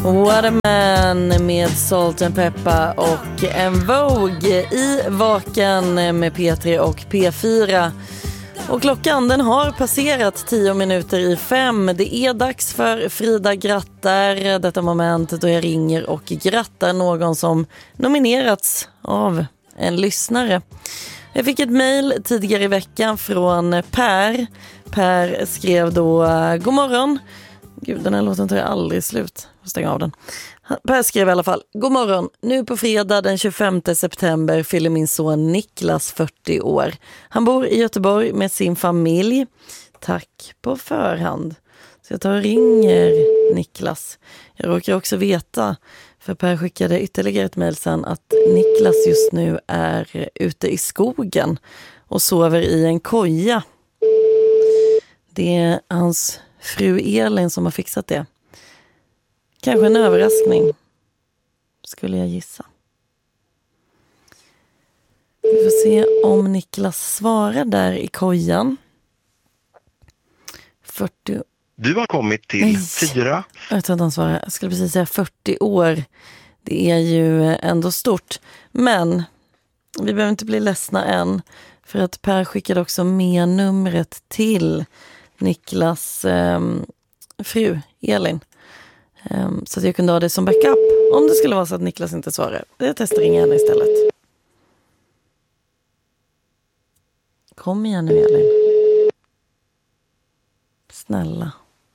What a man med Salt and Pepper och en Vogue i Vaken med P3 och P4. Och klockan den har passerat 10 minuter i 5. Det är dags för Frida grattar, detta moment då jag ringer och grattar någon som nominerats av en lyssnare. Jag fick ett mejl tidigare i veckan från Per. Per skrev då: god morgon. Gud, den här låten tar jag aldrig slut. Stäng av den. Per skrev i alla fall: god morgon. Nu på fredag den 25 september fyller min son Niklas 40 år. Han bor i Göteborg med sin familj. Tack på förhand. Så jag tar och ringer Niklas. Jag råkar också veta, för Per skickade ytterligare ett mejl sen, att Niklas just nu är ute i skogen och sover i en koja. Det är hans fru Elin som har fixat det. Kanske en överraskning, skulle jag gissa. Vi får se om Niklas svarar där i kojan. 40... Du har kommit till 4. Jag tror inte han svarar. Jag skulle precis säga 40 år. Det är ju ändå stort. Men vi behöver inte bli ledsna än. För att Per skickade också med numret till Niklas fru Elin. Så att jag kunde ha det som backup om det skulle vara så att Niklas inte svarar. Jag testar ringa henne istället. Kom igen nu, Elin. Snälla.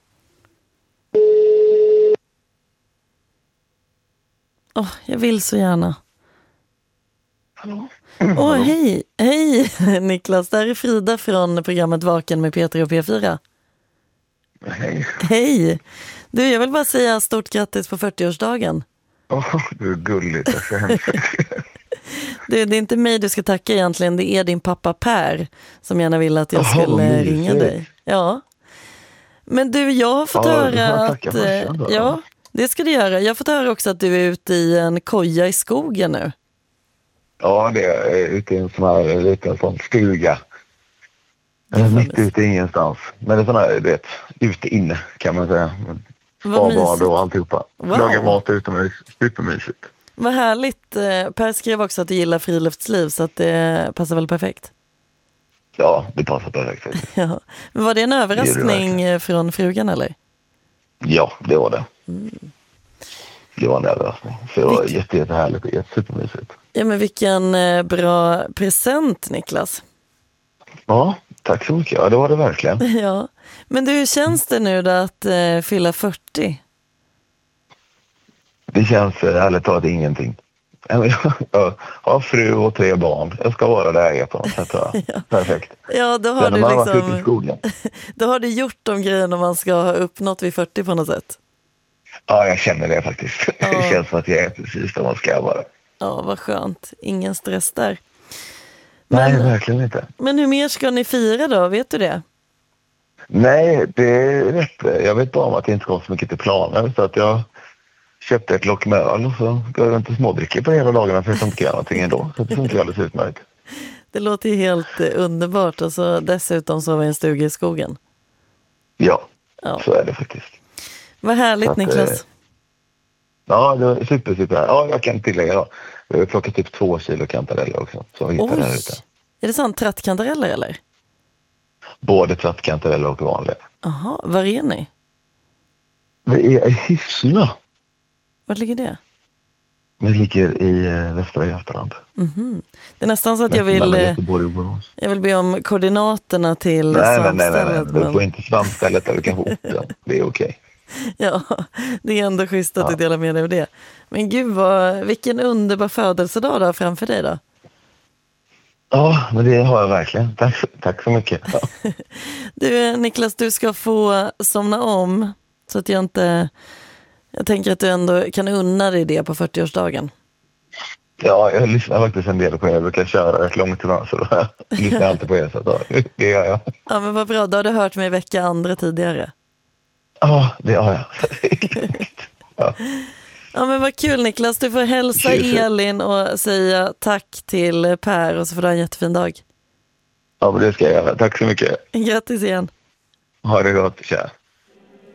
Jag vill så gärna. Hallå? Hej. Hej Niklas, där är Frida från programmet Vaken med P3 och P4. Hej. Hej. Du, jag vill bara säga stort grattis på 40-årsdagen. Du är gulligt. Det är inte mig du ska tacka egentligen. Det är din pappa Per som gärna ville att jag skulle ringa dig. Ja. Men du, jag har fått höra att... Ja, det ska du göra. Jag har fått höra också att du är ute i en koja i skogen nu. Ja, det är ute i en sån här liten sån stuga. Mitt ute ingenstans. Men det är sån här, du vet, ute inne kan man säga. Sparbad och alltihopa. Wow. Laga mat utomhus, supermysigt. Vad härligt. Per skrev också att du gillar friluftsliv, så att det passar väl perfekt. Ja, det passar perfekt. Ja. Men var det en överraskning från frugan eller? Ja, det var det. Det var en överraskning. Så det var jättehärligt och supermysigt. Ja, men vilken bra present, Niklas. Ja, tack så mycket. Ja, det var det verkligen. Ja. Men du, hur känns det nu då att fylla 40? Det känns ärligt talat ingenting. Jag har fru och 3 barn. Jag ska vara där på något sätt. Ja. Perfekt. Ja, då har du liksom... Då har du gjort de grejerna man ska ha uppnått vid 40 på något sätt. Ja, jag känner det faktiskt. Ja. Det känns som att jag är precis där man ska vara. Ja, vad skönt. Ingen stress där. Nej, verkligen inte. Men hur mer ska ni fira då? Vet du det? Nej, det är rätt. Jag vet bara om att det inte kom så mycket till planer. Så att jag köpte ett lock med öl och så går jag inte smådricker på hela dagarna för att jag inte kan göra någonting ändå. Så det funkar alldeles utmärkt. Det låter ju helt underbart. Och så dessutom så var vi en stuga i skogen. Ja, så är det faktiskt. Vad härligt, att, Niklas. Ja, det var super. Ja, jag kan tillägga då. Jag har plockat typ 2 kilo kantareller också. Så jag hittar det här ute. Är det sant trattkantareller eller? Både trattkantareller och vanliga. Jaha, var är ni? Det är i Hyssna. Vart ligger det? Det ligger i Västra Götaland. Mm-hmm. Det är nästan så att jag vill be om koordinaterna till svampstället. Nej. Du får inte svampstället eller kanske orten. Det är okej. Ja, det är ändå schysst att du delar med dig av det. Men gud, vilken underbar födelsedag du har framför dig då. Ja, men det har jag verkligen. Tack så mycket. Ja. Du, Niklas, du ska få somna om. Så att jag tänker att du ändå kan unna dig det på 40-årsdagen. Ja, jag lyssnar faktiskt en del på er. Jag brukar köra rätt långt till så då lyssnar jag alltid på er. Så det gör jag. Ja, men vad bra. Då har du hört mig vecka andra tidigare. Ja, det har jag. Ja. Ja, men vad kul, Niklas. Du får hälsa Elin och säga tack till Per och så får du ha en jättefin dag. Ja, men det ska jag göra. Tack så mycket. Grattis igen. Ha det gott, tja.